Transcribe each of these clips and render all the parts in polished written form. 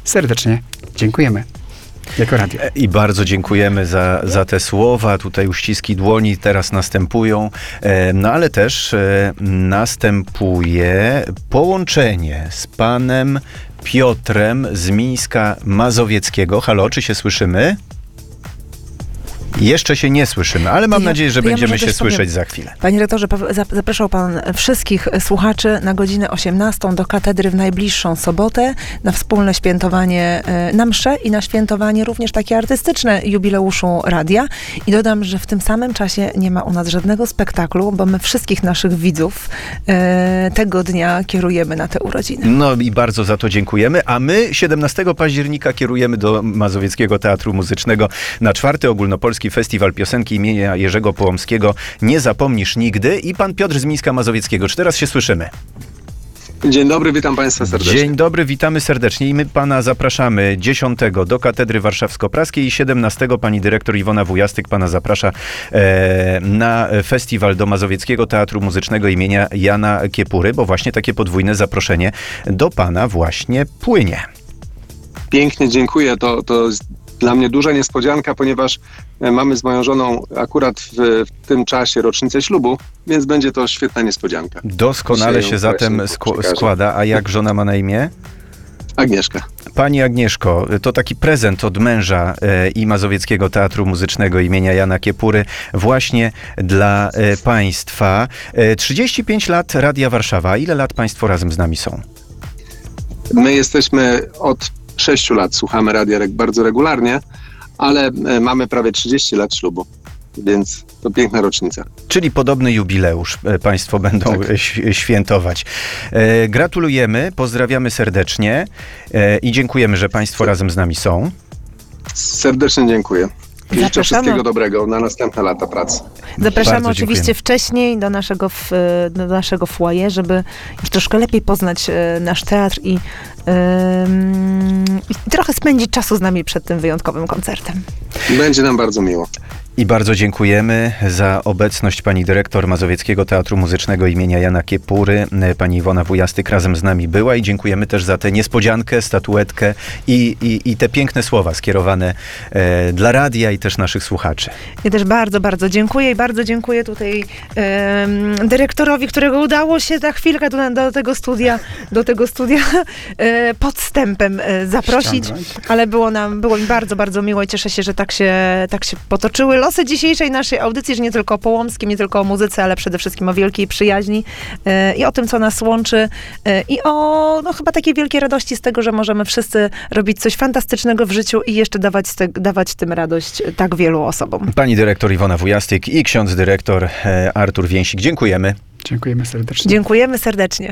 serdecznie dziękujemy jako radio. I bardzo dziękujemy za te słowa. Tutaj uściski dłoni teraz następują. No ale też następuje połączenie z panem Piotrem z Mińska Mazowieckiego. Halo, czy się słyszymy? Jeszcze się nie słyszymy, ale mam nadzieję, że będziemy się słyszeć za chwilę. Panie rektorze, zapraszał pan wszystkich słuchaczy na godzinę 18 do katedry w najbliższą sobotę na wspólne świętowanie, na mszę i na świętowanie również takie artystyczne jubileuszu radia. I dodam, że w tym samym czasie nie ma u nas żadnego spektaklu, bo my wszystkich naszych widzów tego dnia kierujemy na te urodziny. No i bardzo za to dziękujemy, a my 17 października kierujemy do Mazowieckiego Teatru Muzycznego na 4. Ogólnopolski Festiwal Piosenki imienia Jerzego Połomskiego Nie zapomnisz nigdy i pan Piotr z Mińska Mazowieckiego. Czy teraz się słyszymy? Dzień dobry, witam państwa serdecznie. Dzień dobry, witamy serdecznie i my pana zapraszamy 10 do Katedry Warszawsko-Praskiej i 17 pani dyrektor Iwona Wujastyk pana zaprasza na festiwal do Mazowieckiego Teatru Muzycznego imienia Jana Kiepury, bo właśnie takie podwójne zaproszenie do pana właśnie płynie. Pięknie, dziękuję. To dla mnie duża niespodzianka, ponieważ mamy z moją żoną akurat w tym czasie rocznicę ślubu, więc będzie to świetna niespodzianka. Doskonale się zatem składa. A jak żona ma na imię? Agnieszka. Pani Agnieszko, to taki prezent od męża i Mazowieckiego Teatru Muzycznego imienia Jana Kiepury właśnie dla państwa. 35 lat Radia Warszawa. Ile lat państwo razem z nami są? My jesteśmy od 6 lat, słuchamy radia bardzo regularnie, ale mamy prawie 30 lat ślubu, więc to piękna rocznica. Czyli podobny jubileusz państwo będą świętować. Gratulujemy, pozdrawiamy serdecznie i dziękujemy, że państwo razem z nami są. Serdecznie dziękuję. Życzę Zapraszamy. wszystkiego dobrego na następne lata pracy. Zapraszamy Bardzo oczywiście dziękujemy. wcześniej do naszego foyer, żeby już troszkę lepiej poznać nasz teatr i trochę spędzić czasu z nami przed tym wyjątkowym koncertem. Będzie nam bardzo miło. I bardzo dziękujemy za obecność pani dyrektor Mazowieckiego Teatru Muzycznego imienia Jana Kiepury. Pani Iwona Wujastyk razem z nami była i dziękujemy też za tę niespodziankę, statuetkę i te piękne słowa skierowane dla radia i też naszych słuchaczy. Ja też bardzo, bardzo dziękuję i bardzo dziękuję tutaj dyrektorowi, którego udało się za chwilkę do tego studia podstępem zaprosić, ale było mi bardzo, bardzo miło i cieszę się, że tak się potoczyły losy dzisiejszej naszej audycji, że nie tylko o Połomskim, nie tylko o muzyce, ale przede wszystkim o wielkiej przyjaźni i o tym, co nas łączy i o chyba takiej wielkiej radości z tego, że możemy wszyscy robić coś fantastycznego w życiu i jeszcze dawać tym radość tak wielu osobom. Pani dyrektor Iwona Wujastyk i ksiądz dyrektor Artur Więsik. Dziękujemy. Dziękujemy serdecznie. Dziękujemy serdecznie.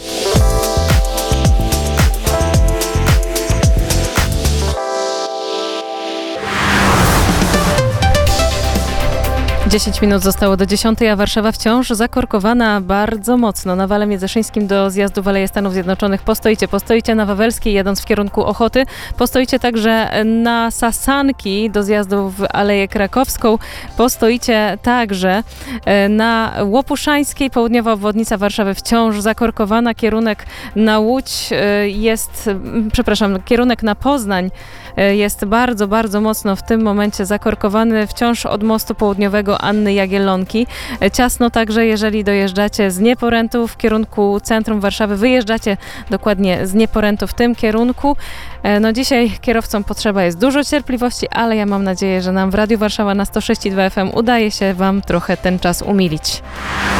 10 minut zostało do 10, a Warszawa wciąż zakorkowana bardzo mocno. Na Wale Międzyszyńskim do zjazdu w Aleje Stanów Zjednoczonych postoicie na Wawelskiej, jadąc w kierunku Ochoty. Postoicie także na Sasanki do zjazdu w Aleję Krakowską. Postoicie także na Łopuszańskiej, południowa obwodnica Warszawy wciąż zakorkowana. Kierunek na Łódź kierunek na Poznań jest bardzo, bardzo mocno w tym momencie zakorkowany wciąż od mostu południowego Anny Jagiellonki. Ciasno także, jeżeli dojeżdżacie z Nieporętu w kierunku centrum Warszawy, wyjeżdżacie dokładnie z Nieporętu w tym kierunku. No dzisiaj kierowcom potrzeba jest dużo cierpliwości, ale ja mam nadzieję, że nam w Radiu Warszawa na 106,2 FM udaje się wam trochę ten czas umilić.